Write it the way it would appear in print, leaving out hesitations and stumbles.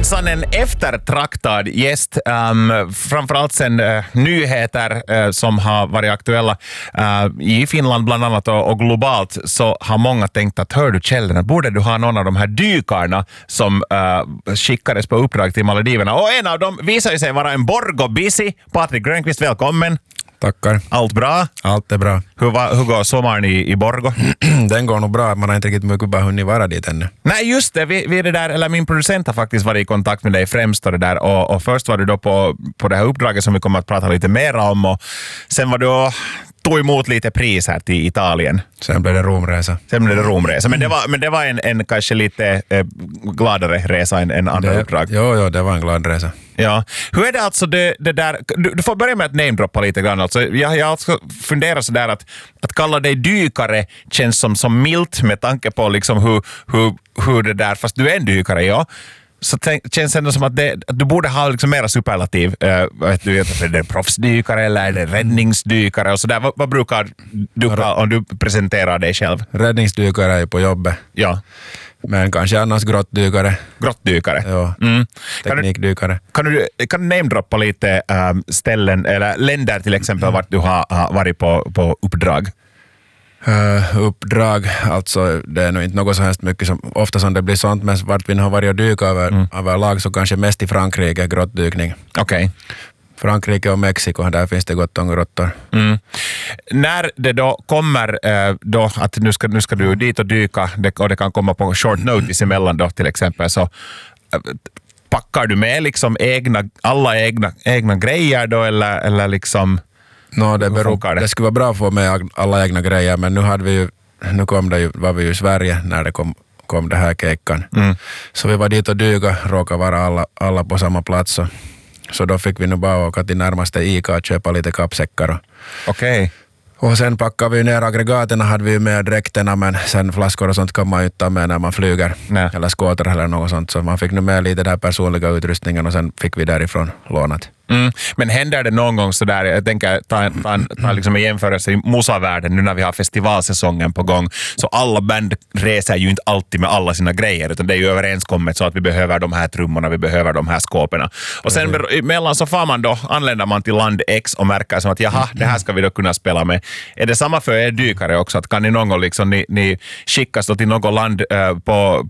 minsann en eftertraktad gäst, framförallt sen nyheter som har varit aktuella i Finland bland annat och globalt, så har många tänkt att hör du Kjellren, borde du ha någon av de här dykarna som skickades på uppdrag till Maldiverna, och en av dem visar sig vara en Borgo Busy. Patrik Grönqvist, välkommen. Tackar. Allt bra? Allt är bra. Hur går sommaren i Borgo? Den går nog bra, man har inte riktigt mycket bara hunnit vara dit ännu. Nej, just det. Vi är det där, eller min producent har faktiskt varit i kontakt med dig främst och det där, och först var du då på det här uppdraget som vi kommer att prata lite mer om, och sen var du och tog emot lite pris här till Italien. Sen blev det Romresa. Men det var en kanske lite gladare resa än andra uppdrag. Jo, det var en glad resa. Ja. Hur är det alltså det där, du får börja med att namedroppa lite grann. Alltså, jag alltså funderar sådär att kalla dig dykare känns som milt med tanke på liksom hur det där, fast du är en dykare, ja. Så känns det ändå som att du borde ha liksom mera superlativ. Vet du, är det proffsdykare eller är det räddningsdykare och sådär? Vad brukar du om du presenterar dig själv? Räddningsdykare är på jobbet. Ja. Men kanske annars grottdykare. Grottdykare? Ja. Teknikdykare. Kan du namedroppa lite ställen eller länder till exempel vart du har varit på uppdrag? Uppdrag, alltså det är nog inte något så hemskt mycket som, ofta som det blir sånt, men vart vi har varit och dyka överlag så kanske mest i Frankrike, grottdykning. Okej. Frankrike och Mexiko, där finns det gott om grottor. När det då kommer då att nu ska du dit och dyka, och det kan komma på short notice emellan då till exempel, så packar du med liksom alla egna grejer då eller liksom? Det skulle vara bra att få med alla egna grejer, men nu var vi ju i Sverige när det kom det här kejkan. Så vi var dit och dyka, råkade vara alla på samma plats. Så då fick vi nu bara åka till närmaste ICA och köpa lite kappsäckar. Okej. Och sen packade vi ner aggregaterna, hade vi med dräkterna, men sen flaskor och sånt kan man ju inte ta med när man flyger. Nej. Eller skåter eller något sånt. Så man fick nu med lite där personliga utrustningen och sen fick vi därifrån lånat. Men händer det någon gång sådär, jag tänker ta liksom en jämförelse i musavärlden nu när vi har festivalsäsongen på gång, så alla band reser ju inte alltid med alla sina grejer, utan det är ju överenskommet så att vi behöver de här trummorna, vi behöver de här skåporna. Och sen mellan så anländer man till land X och märker som att jaha, det här ska vi då kunna spela med. Är det samma för er dykare också, att kan ni någon gång liksom ni skickas då till något land på